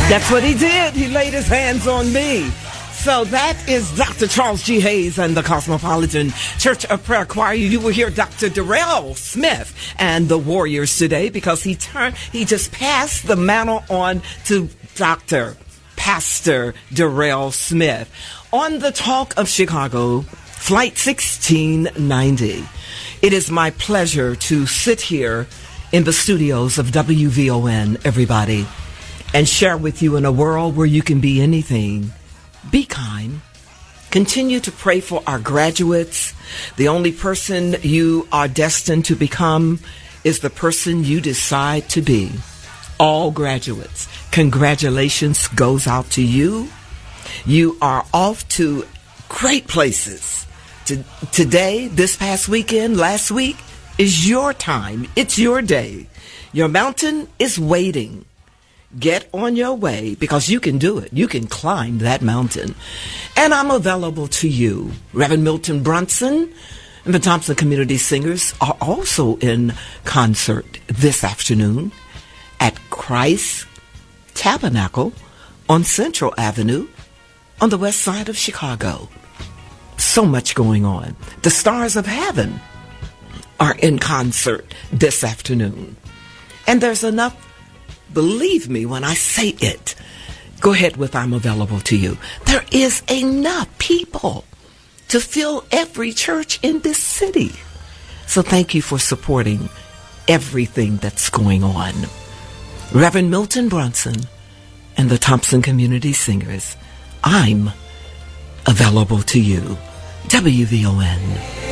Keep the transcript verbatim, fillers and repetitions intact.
That's what he did. He laid his hands on me. So that is Doctor Charles G. Hayes and the Cosmopolitan Church of Prayer Choir. You will hear Doctor Darrell Smith and the Warriors today because he turned, he just passed the mantle on to Doctor Pastor Darrell Smith on the Talk of Chicago, Flight sixteen ninety. It is my pleasure to sit here in the studios of W V O N, everybody, and share with you in a world where you can be anything. Be kind. Continue to pray for our graduates. The only person you are destined to become is the person you decide to be. All graduates, congratulations goes out to you. You are off to great places. To, today, this past weekend, last week, is your time. It's your day. Your mountain is waiting. Get on your way because you can do it. You can climb that mountain. And I'm available to you. Reverend Milton Brunson and the Thompson Community Singers are also in concert this afternoon at Christ Tabernacle on Central Avenue on the west side of Chicago. So much going on. The Stars of Heaven are in concert this afternoon. And there's enough. Believe me when I say it. Go ahead with I'm available to you. There is enough people to fill every church in this city. So thank you for supporting everything that's going on. Reverend Milton Brunson and the Thompson Community Singers, I'm available to you. W V O N.